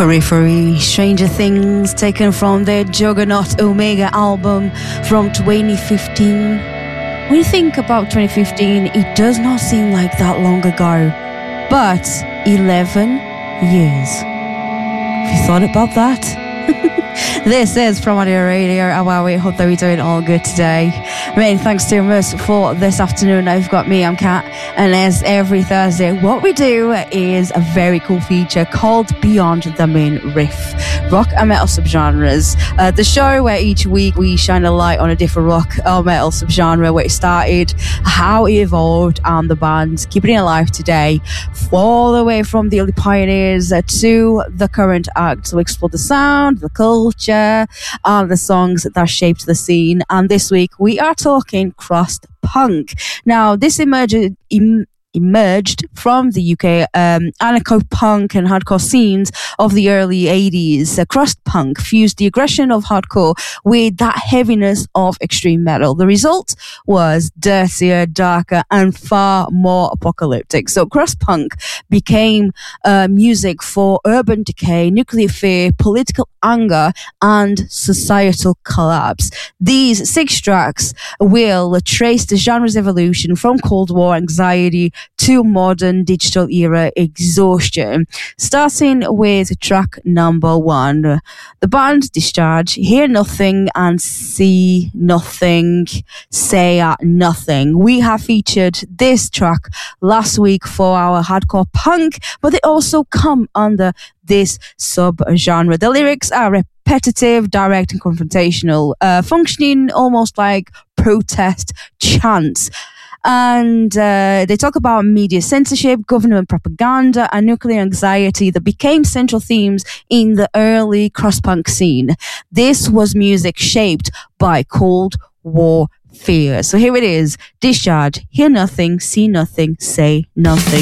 Periphery, Stranger Things, taken from their Juggernaut Omega album from 2015. When you think about 2015, it does not seem like that long ago, but 11 years. Have you thought about that? This is Primordial Radio. I hope that we're doing all good today. Many thanks to us for this afternoon. I've got me, I'm Kat, and as every Thursday, what we do is a very cool feature called Beyond the Main Riff, rock and metal subgenres. The show where each week we shine a light on a different rock or metal subgenre, where it started, how it evolved, and the band keeping it alive today, all the way from the early pioneers to the current act. So we explore the sound, the culture, and the songs that shaped the scene. And this week we are talking crust punk. Now, this emerged from the UK anarcho-punk and hardcore scenes of the early 80s. Crust punk fused the aggression of hardcore with that heaviness of extreme metal. The result was dirtier, darker, and far more apocalyptic. So crust punk became music for urban decay, nuclear fear, political anger, and societal collapse. These 6 tracks will trace the genre's evolution from Cold War anxiety to modern digital era exhaustion. Starting with track number 1. The band Discharge, Hear Nothing and See Nothing, Say Nothing. We have featured this track last week for our hardcore punk, but they also come under this sub-genre. The lyrics are repetitive, direct, and confrontational, functioning almost like protest chants. And they talk about media censorship, government propaganda, and nuclear anxiety that became central themes in the early crust-punk scene. This was music shaped by Cold War fear. So here it is, Discharge, Hear Nothing, See Nothing, Say Nothing.